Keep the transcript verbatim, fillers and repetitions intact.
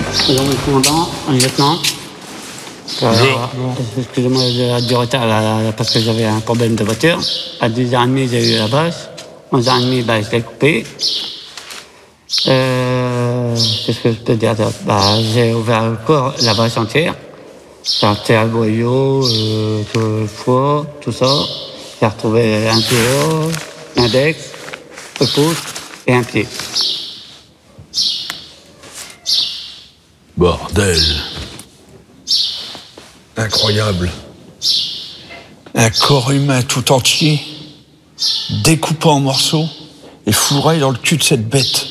Bonjour, le commandant, un lieutenant. Bonjour. Excusez-moi de- du retard là, parce que j'avais un problème de voiture. À dix heures trente, j'ai eu la vache. onze heures trente, bah, je l'ai coupé. Euh, Qu'est-ce que je peux dire d'autre? Bah, j'ai ouvert le corps, la vache entière. J'ai retiré le boyau, euh, tout le foie, tout ça. J'ai retrouvé un tuyau, un index, le pouce et un pied. Bordel. Incroyable. Un corps humain tout entier, découpé en morceaux et fourré dans le cul de cette bête.